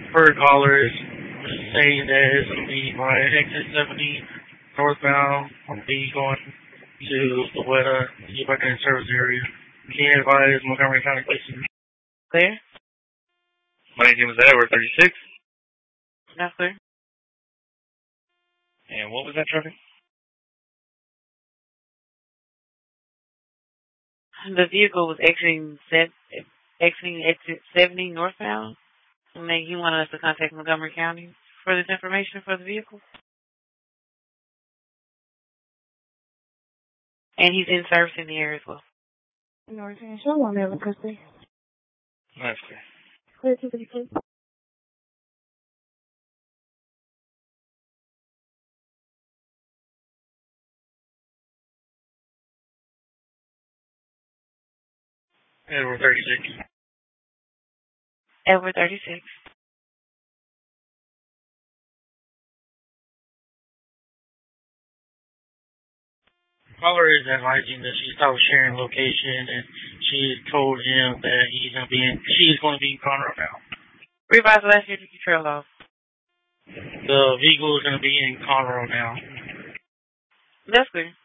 First caller is saying that it's going to be by exit 70 northbound. I'll be going to the Weta Yucatan service area. Can you advise Montgomery County Police? Clear? My name is Edward 36. Not clear. And what was that traffic? The vehicle was exiting exit 70 northbound. And then you wanted us to contact Montgomery County for this information for the vehicle. And he's in service in the area as well. North Financial, one minute, Christy. That's clear. Clear to the please. Edward 36. Edward 36. Caller is advising that she stopped sharing location and she told him that she's going to be in Conroe now. Revise last year to keep trail off. The vehicle is going to be in Conroe now. That's clear.